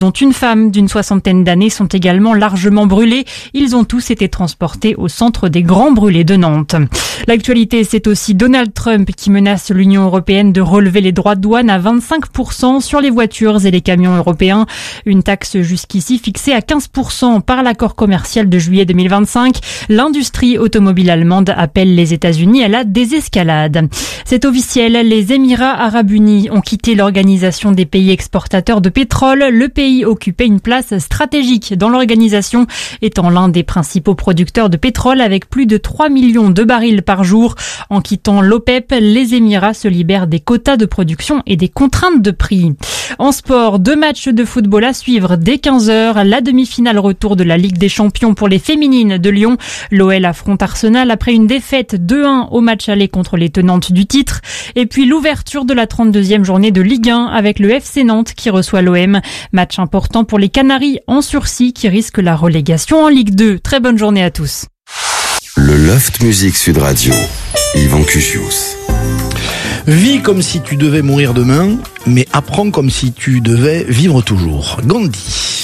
dont une femme d'une 60aine d'années, sont également largement brûlés. Ils ont tous été transportés au centre des Grands Brûlés de Nantes. L'actualité, c'est aussi Donald Trump qui menace l'Union européenne de relever les droits de douane à 25% sur les voitures et les camions européens. Une taxe jusqu'ici fixée à 15% par l'accord commercial de juillet 2025. L'industrie automobile allemande appelle les États-Unis à la désescalade. C'est officiel, les Émirats arabes unis ont quitté l'organisation des pays exportateurs de pétrole. Le pays occupait une place stratégique dans l'organisation, étant l'un des principaux producteurs de pétrole avec plus de 3 millions de barils par jour. En quittant l'OPEP, les Émirats se libèrent des quotas de production et des contraintes de prix. En sport, 2 matchs de football à suivre dès 15h. La demi-finale retour de la Ligue des Champions pour les féminines de Lyon. L'OL affronte Arsenal après une défaite 2-1 au match aller contre les tenantes du titre. Et puis l'ouverture de la 32e journée de Ligue 1 avec le FC Nantes qui reçoit l'OM. Match important pour les Canaries en sursis qui risquent la relégation en Ligue 2. Très bonne journée à tous. Le Loft Music Sud Radio, Yvan Cugius. Vis comme si tu devais mourir demain, mais apprends comme si tu devais vivre toujours. Gandhi.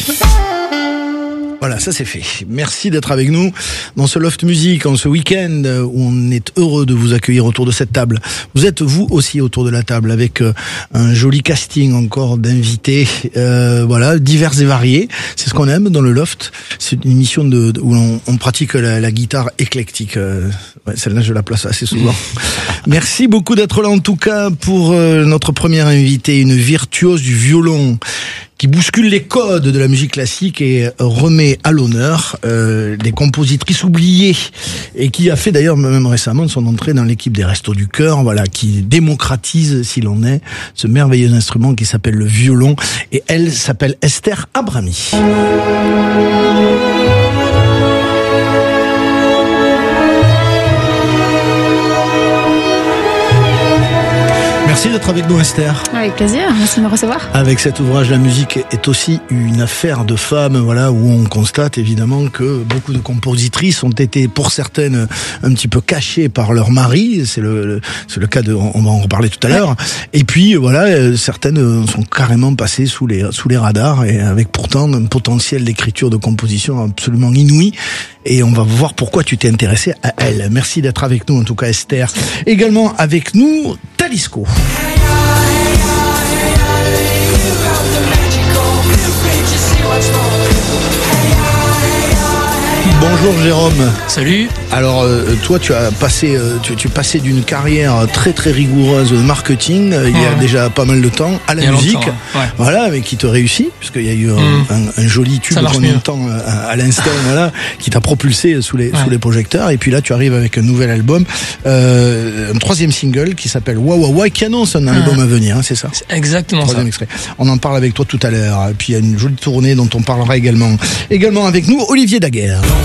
Voilà, ça c'est fait. Merci d'être avec nous dans ce Loft Music, en ce week-end où on est heureux de vous accueillir autour de cette table. Vous êtes vous aussi autour de la table avec un joli casting encore d'invités, voilà, divers et variés. C'est ce qu'on aime dans le Loft. C'est une émission où on pratique la guitare éclectique. Ouais, celle-là je la place assez souvent. Merci beaucoup d'être là en tout cas pour notre première invitée, une virtuose du violon qui bouscule les codes de la musique classique et remet à l'honneur des compositrices oubliées, et qui a fait d'ailleurs même récemment son entrée dans l'équipe des Restos du Cœur, voilà, qui démocratise, s'il en est, ce merveilleux instrument qui s'appelle le violon, et elle s'appelle Esther Abrami. Merci d'être avec nous, Esther. Avec plaisir, merci de me recevoir. Avec cet ouvrage, la musique est aussi une affaire de femmes, voilà, où on constate évidemment que beaucoup de compositrices ont été, pour certaines, un petit peu cachées par leur mari. C'est le cas on va en reparler tout à l'heure. Et puis, voilà, certaines sont carrément passées sous les radars, et avec pourtant un potentiel d'écriture, de composition absolument inouï. Et on va voir pourquoi tu t'es intéressé à elle. Merci d'être avec nous, en tout cas, Esther. Également avec nous, Talisco. Bonjour Jérôme. Salut. Alors toi tu as passé tu passais d'une carrière très très rigoureuse de marketing il y a déjà pas mal de temps à la musique, ouais. Voilà, mais qui te réussit puisqu'il y a eu un joli tube qu'on entend à l'instant, voilà, qui t'a propulsé sous les projecteurs, et puis là tu arrives avec un nouvel album, un 3e single qui s'appelle Wa Wa Wa, qui annonce un album à venir, hein, c'est ça? C'est exactement 3e ça. extrait. On en parle avec toi tout à l'heure, et puis il y a une jolie tournée dont on parlera également avec nous, Olivier Daguerre.